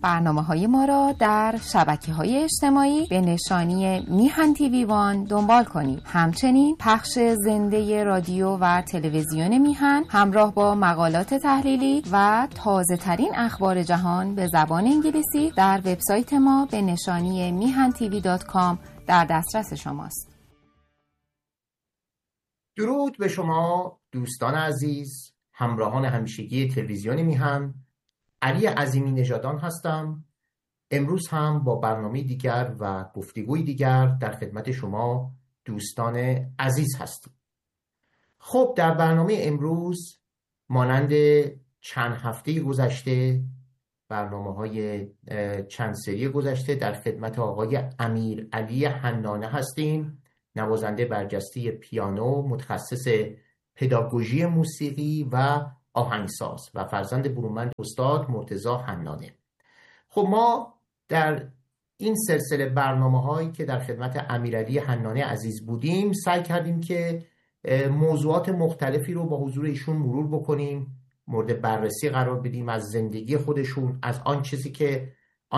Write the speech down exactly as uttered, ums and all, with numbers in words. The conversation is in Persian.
برنامه‌های ما را در شبکه‌های اجتماعی به نشانی میهن تیوی وان دنبال کنید. همچنین پخش زنده رادیو و تلویزیون میهن همراه با مقالات تحلیلی و تازه‌ترین اخبار جهان به زبان انگلیسی در وبسایت ما به نشانی میهن تیوی دات کام در دسترس شماست. درود به شما دوستان عزیز، همراهان همیشگی تلویزیون میهن. علی عظیمی نژادان هستم. امروز هم با برنامه دیگر و گفتگوی دیگر در خدمت شما دوستان عزیز هستیم. خب در برنامه امروز مانند چند هفته گذشته، برنامه‌های چند سری گذشته، در خدمت آقای امیرعلی حنانه هستیم، نوازنده برجسته پیانو، متخصص پداگوژی موسیقی و آهنگساز و فرزند برومند استاد مرتضی حنانه. خب ما در این سلسله برنامه‌هایی که در خدمت امیرعلی حنانه عزیز بودیم سعی کردیم که موضوعات مختلفی رو با حضور ایشون مرور بکنیم، مورد بررسی قرار بدیم، از زندگی خودشون، از آن چیزی که